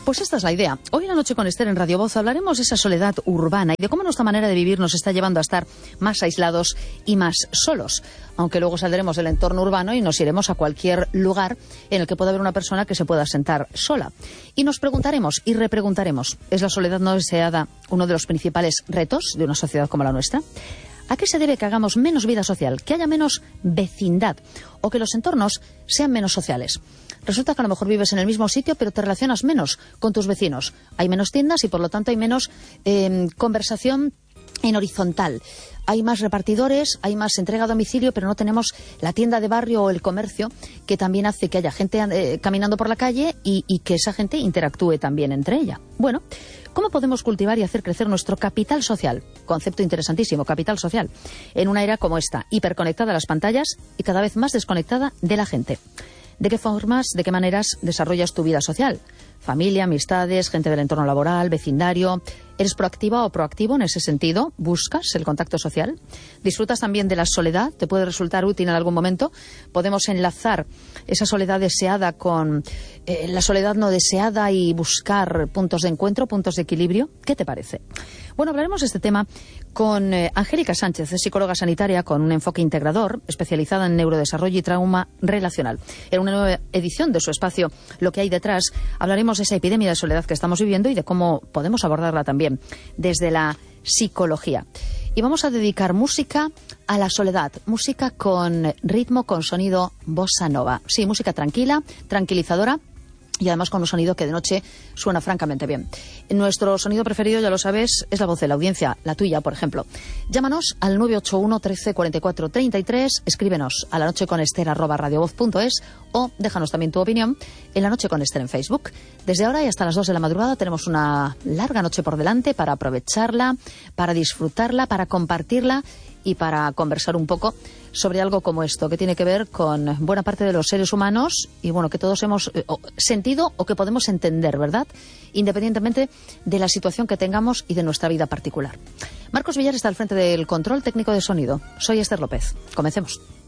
Pues esta es la idea. Hoy en La Noche con Esther en Radio Voz hablaremos de esa soledad urbana y de cómo nuestra manera de vivir nos está llevando a estar más aislados y más solos. Aunque luego saldremos del entorno urbano y nos iremos a cualquier lugar en el que pueda haber una persona que se pueda sentar sola. Y nos preguntaremos y repreguntaremos, ¿es la soledad no deseada uno de los principales retos de una sociedad como la nuestra? ¿A qué se debe que hagamos menos vida social, que haya menos vecindad o que los entornos sean menos sociales? Resulta que a lo mejor vives en el mismo sitio, pero te relacionas menos con tus vecinos. Hay menos tiendas y, por lo tanto, hay menos conversación en horizontal. Hay más repartidores, hay más entrega a domicilio, pero no tenemos la tienda de barrio o el comercio, que también hace que haya gente caminando por la calle y que esa gente interactúe también entre ella. Bueno, ¿cómo podemos cultivar y hacer crecer nuestro capital social? Concepto interesantísimo, capital social. En una era como esta, hiperconectada a las pantallas y cada vez más desconectada de la gente. ¿De qué formas, de qué maneras desarrollas tu vida social? Familia, amistades, gente del entorno laboral, vecindario. ¿Eres proactiva o proactivo en ese sentido? ¿Buscas el contacto social? ¿Disfrutas también de la soledad? ¿Te puede resultar útil en algún momento? ¿Podemos enlazar esa soledad deseada con la soledad no deseada y buscar puntos de encuentro, puntos de equilibrio? ¿Qué te parece? Bueno, hablaremos de este tema con Angélica Sánchez, es psicóloga sanitaria con un enfoque integrador, especializada en neurodesarrollo y trauma relacional. En una nueva edición de su espacio Lo que hay detrás, hablaremos de esa epidemia de soledad que estamos viviendo y de cómo podemos abordarla también desde la psicología. Y vamos a dedicar música a la soledad, música con ritmo, con sonido bossa nova. Sí, música tranquila, tranquilizadora, y además con un sonido que de noche suena francamente bien. Nuestro sonido preferido, ya lo sabes, es la voz de la audiencia, la tuya, por ejemplo. Llámanos al 981 13 44 33, escríbenos a lanocheconester@radiovoz.es o déjanos también tu opinión en La Noche con Esther en Facebook. Desde ahora y hasta las 2 de la madrugada tenemos una larga noche por delante para aprovecharla, para disfrutarla, para compartirla y para conversar un poco sobre algo como esto, que tiene que ver con buena parte de los seres humanos y bueno, que todos hemos sentido o que podemos entender, ¿verdad? Independientemente de la situación que tengamos y de nuestra vida particular. Marcos Villar está al frente del control técnico de sonido. Soy Esther López. Comencemos.